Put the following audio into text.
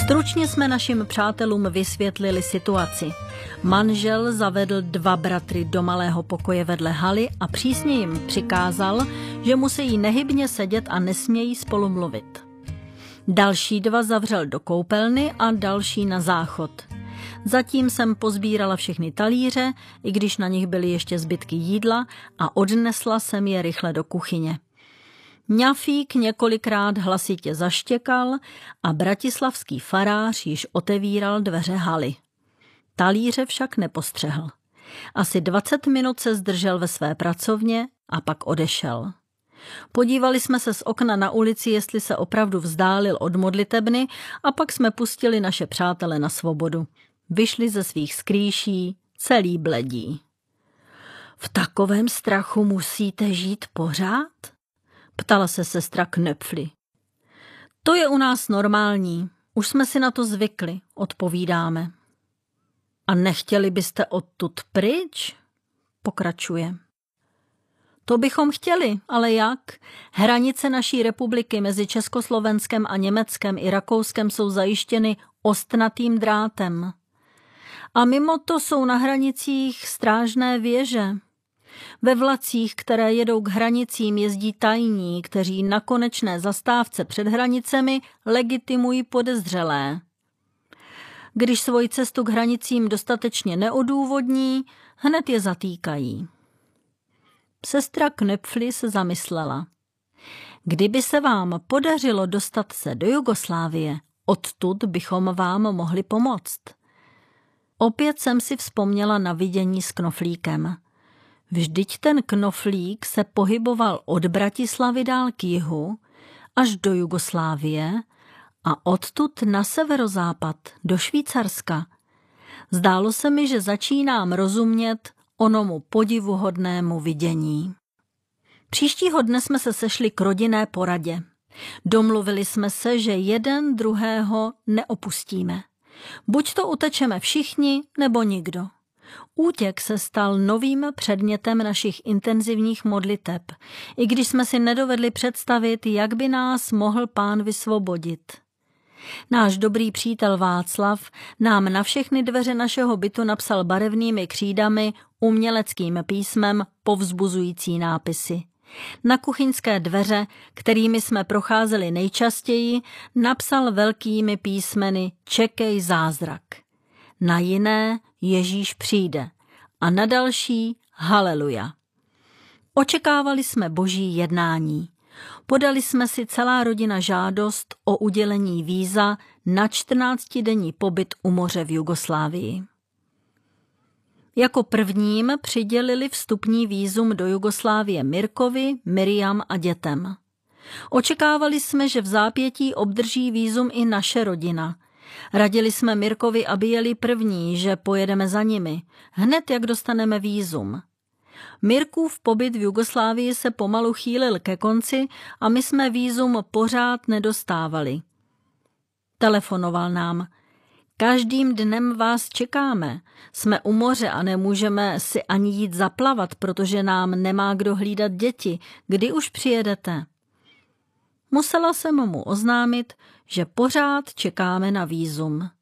Stručně jsme našim přátelům vysvětlili situaci. Manžel zavedl 2 bratry do malého pokoje vedle haly a přísně jim přikázal, že musí nehybně sedět a nesmějí spolu mluvit. Další 2 zavřel do koupelny a další na záchod. Zatím jsem pozbírala všechny talíře, i když na nich byly ještě zbytky jídla, a odnesla jsem je rychle do kuchyně. Ňafík několikrát hlasitě zaštěkal a bratislavský farář již otevíral dveře haly. Talíře však nepostřehl. Asi 20 minut se zdržel ve své pracovně a pak odešel. Podívali jsme se z okna na ulici, jestli se opravdu vzdálil od modlitebny, a pak jsme pustili naše přátele na svobodu. Vyšli ze svých skrýší celý bledí. V takovém strachu musíte žít pořád? Ptala se sestra Knöpfli. To je u nás normální, už jsme si na to zvykli, odpovídáme. A nechtěli byste odtud pryč? Pokračuje. To bychom chtěli, ale jak? Hranice naší republiky mezi Československem a Německem i Rakouskem jsou zajištěny ostnatým drátem. A mimo to jsou na hranicích strážné věže. Ve vlacích, které jedou k hranicím, jezdí tajní, kteří na konečné zastávce před hranicemi legitimují podezřelé. Když svoji cestu k hranicím dostatečně neodůvodní, hned je zatýkají. Sestra Knöpfli se zamyslela. Kdyby se vám podařilo dostat se do Jugoslávie, odtud bychom vám mohli pomoct. Opět jsem si vzpomněla na vidění s knoflíkem. Vždyť ten knoflík se pohyboval od Bratislavy dál k jihu až do Jugoslávie a odtud na severozápad do Švýcarska. Zdálo se mi, že začínám rozumět onomu podivuhodnému vidění. Příštího dne jsme se sešli k rodinné poradě. Domluvili jsme se, že jeden druhého neopustíme. Buď to utečeme všichni, nebo nikdo. Útěk se stal novým předmětem našich intenzivních modliteb, i když jsme si nedovedli představit, jak by nás mohl Pán vysvobodit. Náš dobrý přítel Václav nám na všechny dveře našeho bytu napsal barevnými křídami uměleckým písmem povzbuzující nápisy. Na kuchyňské dveře, kterými jsme procházeli nejčastěji, napsal velkými písmeny Čekej zázrak. Na jiné Ježíš přijde a na další Haleluja. Očekávali jsme Boží jednání. Podali jsme si celá rodina žádost o udělení víza na 14denní pobyt u moře v Jugoslávii. Jako prvním přidělili vstupní vízum do Jugoslávie Mirkovi, Miriam a dětem. Očekávali jsme, že v zápětí obdrží vízum i naše rodina. Radili jsme Mirkovi, aby jeli první, že pojedeme za nimi, hned jak dostaneme vízum. Mirkův pobyt v Jugoslávii se pomalu chýlil ke konci a my jsme vízum pořád nedostávali. Telefonoval nám. Každým dnem vás čekáme. Jsme u moře a nemůžeme si ani jít zaplavat, protože nám nemá kdo hlídat děti. Kdy už přijedete? Musela jsem mu oznámit, že pořád čekáme na vízum.